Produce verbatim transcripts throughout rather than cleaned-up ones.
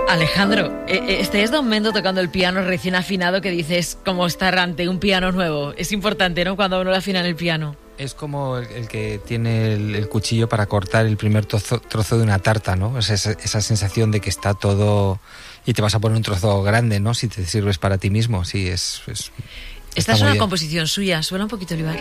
Alejandro, este es Don Mendo tocando el piano recién afinado, que dices como estar ante un piano nuevo. Es importante, ¿no?, cuando uno lo afina en el piano. Es como el, el que tiene el, el cuchillo para cortar el primer trozo, trozo de una tarta, ¿no? Es esa, esa sensación de que está todo y te vas a poner un trozo grande, ¿no?, si te sirves para ti mismo. Sí, es... es Esta es una bien. composición suya. Suena un poquito, Olivar.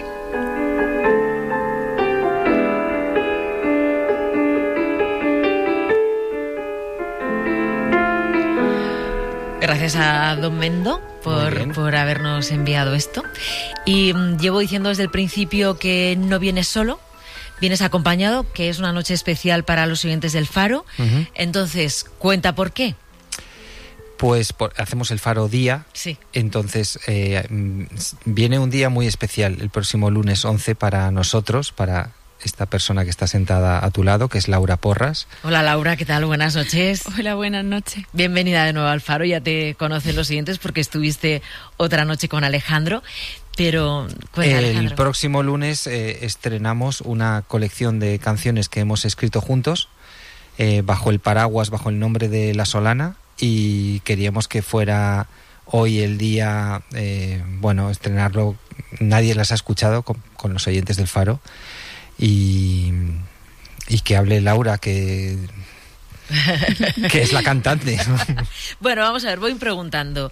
Gracias a Don Mendo por, por habernos enviado esto. Y um, llevo diciendo desde el principio que no vienes solo, vienes acompañado, que es una noche especial para los oyentes del Faro. Uh-huh. Entonces, cuenta por qué. Pues por, hacemos el Faro Día. Sí. Entonces, eh, viene un día muy especial el próximo lunes once para nosotros, para esta persona que está sentada a tu lado, que es Laura Porras. Hola Laura, ¿qué tal? Buenas noches. Hola, buenas noches. Bienvenida de nuevo al Faro, ya te conocen los siguientes porque estuviste otra noche con Alejandro, pero cuenta, El Alejandro. próximo lunes eh, estrenamos una colección de canciones que hemos escrito juntos, eh, bajo el paraguas, bajo el nombre de La Solana, y queríamos que fuera hoy el día, eh, bueno, estrenarlo. Nadie las ha escuchado con, con los oyentes del Faro. Y, y que hable Laura, que, que es la cantante. Bueno, vamos a ver, voy preguntando.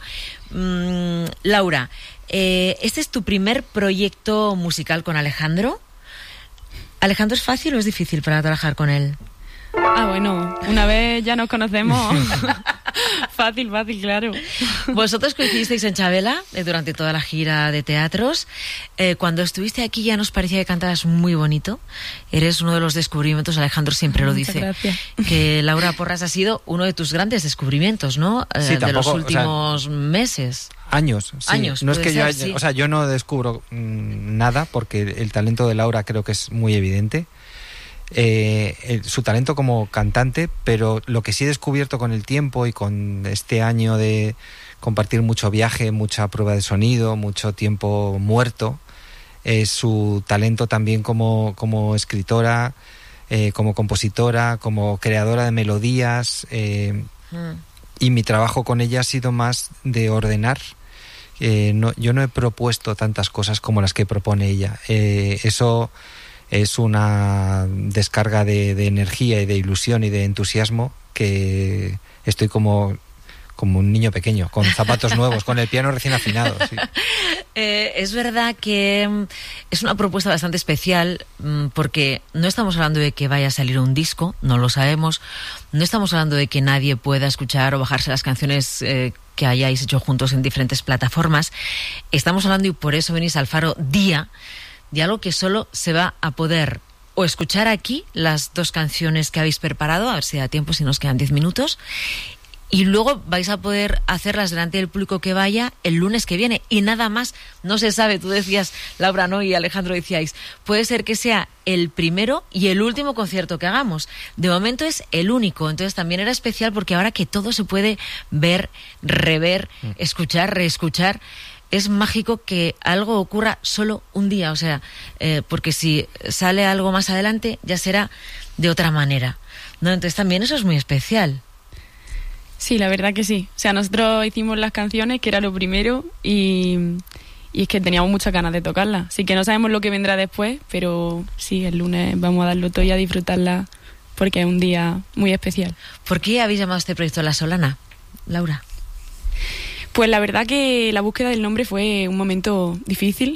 Mm, Laura, eh, ¿este es tu primer proyecto musical con Alejandro? ¿Alejandro es fácil o es difícil para trabajar con él? Ah, bueno, una vez ya nos conocemos. Fácil, fácil, claro. Vosotros coincidisteis en Chabela eh, durante toda la gira de teatros. Eh, cuando estuviste aquí ya nos parecía que cantabas muy bonito. Eres uno de los descubrimientos, Alejandro siempre lo Muchas dice. Gracias. Que Laura Porras ha sido uno de tus grandes descubrimientos, ¿no? Eh, Sí, tampoco, de los últimos o sea, meses. Años, sí. Años, no es que ser, yo, sí. o sea, yo no descubro mmm, nada, porque el talento de Laura creo que es muy evidente. Eh, el, su talento como cantante, pero lo que sí he descubierto con el tiempo y con este año de compartir mucho viaje, mucha prueba de sonido, mucho tiempo muerto, es su talento también como, como escritora, eh, como compositora, como creadora de melodías, eh, mm. y mi trabajo con ella ha sido más de ordenar. Eh, no, yo no he propuesto tantas cosas como las que propone ella. Eh, eso es una descarga de, de energía y de ilusión y de entusiasmo, que estoy como, como un niño pequeño, con zapatos nuevos, con el piano recién afinado. Sí. Eh, es verdad que es una propuesta bastante especial, porque no estamos hablando de que vaya a salir un disco, no lo sabemos. No estamos hablando de que nadie pueda escuchar o bajarse las canciones eh, que hayáis hecho juntos en diferentes plataformas. Estamos hablando, y por eso venís al Faro Día, de algo que solo se va a poder o escuchar aquí, las dos canciones que habéis preparado, a ver si da tiempo, si nos quedan diez minutos, y luego vais a poder hacerlas delante del público que vaya el lunes que viene, y nada más. No se sabe, tú decías, Laura, ¿no?, y Alejandro decíais, puede ser que sea el primero y el último concierto que hagamos. De momento es el único, entonces también era especial porque ahora que todo se puede ver, rever, escuchar, reescuchar, es mágico que algo ocurra solo un día, o sea, eh, porque si sale algo más adelante ya será de otra manera, ¿no? Entonces también eso es muy especial. Sí, la verdad que sí. O sea, nosotros hicimos las canciones, que era lo primero, y, y es que teníamos muchas ganas de tocarlas. Así que no sabemos lo que vendrá después, pero sí, el lunes vamos a darlo todo y a disfrutarla, porque es un día muy especial. ¿Por qué habéis llamado a este proyecto La Solana, Laura? Pues la verdad que la búsqueda del nombre fue un momento difícil.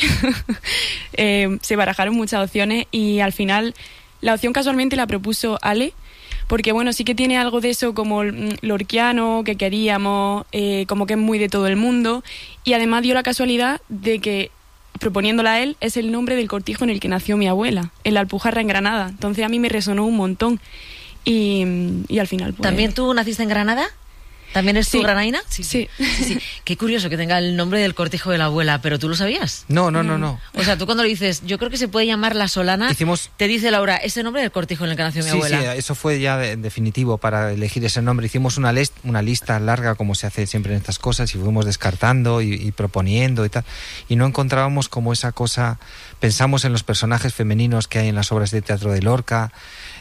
eh, se barajaron muchas opciones y al final la opción casualmente la propuso Ale, porque bueno, sí que tiene algo de eso como lorquiano que queríamos, eh, como que es muy de todo el mundo, y además dio la casualidad de que, proponiéndola a él, es el nombre del cortijo en el que nació mi abuela, en la Alpujarra, en Granada. Entonces a mí me resonó un montón y, y al final pues... ¿También tú naciste en Granada? ¿También es tu sí. granaína? Sí. Sí. Sí, sí. Qué curioso que tenga el nombre del cortijo de la abuela, pero ¿tú lo sabías? No, no, no, no. O sea, tú cuando le dices, yo creo que se puede llamar La Solana, Hicimos... te dice Laura, ese nombre del cortijo en el que nació mi sí, abuela. Sí, eso fue ya de, definitivo para elegir ese nombre. Hicimos una, list, una lista larga, como se hace siempre en estas cosas, y fuimos descartando y, y proponiendo y tal. Y no encontrábamos como esa cosa... Pensamos en los personajes femeninos que hay en las obras de teatro de Lorca,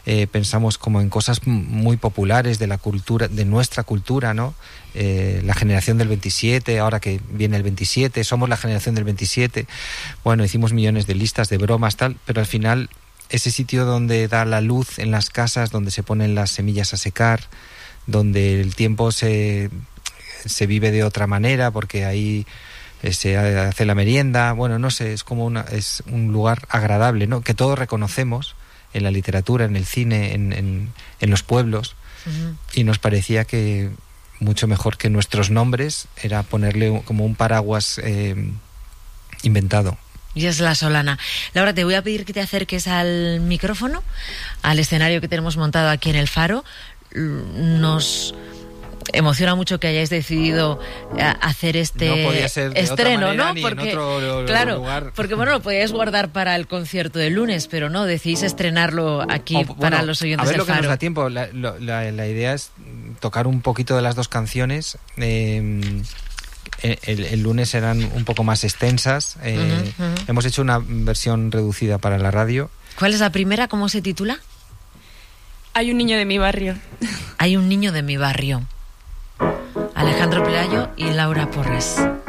eh, pensamos como en cosas muy populares de la cultura, de nuestra cultura, ¿no? Eh, la generación del veintisiete, ahora que viene el veintisiete, somos la generación del veintisiete. Bueno, hicimos millones de listas de bromas, tal, pero al final ese sitio donde da la luz en las casas, donde se ponen las semillas a secar, donde el tiempo se, se vive de otra manera, porque ahí se hace la merienda, bueno, no sé, es como una, es un lugar agradable, ¿no? Que todos reconocemos en la literatura, en el cine, en, en, en los pueblos, uh-huh. Y nos parecía que mucho mejor que nuestros nombres era ponerle como un paraguas eh, inventado. Y es La Solana. Laura, te voy a pedir que te acerques al micrófono, al escenario que tenemos montado aquí en el Faro. Nos emociona mucho que hayáis decidido hacer este no podía ser de estreno, otra manera, ¿no? Ni porque, en otro claro, lugar. porque bueno, lo podíais guardar para el concierto de lunes, pero no, decidís estrenarlo aquí, o, bueno, para los oyentes del Faro. A ver lo que nos da tiempo. La, la, la idea es tocar un poquito de las dos canciones. Eh, El, el lunes eran un poco más extensas. Eh, uh-huh, uh-huh. Hemos hecho una versión reducida para la radio. ¿Cuál es la primera? ¿Cómo se titula? Hay un niño de mi barrio. Hay un niño de mi barrio. Alejandro Pelayo y Laura Porres.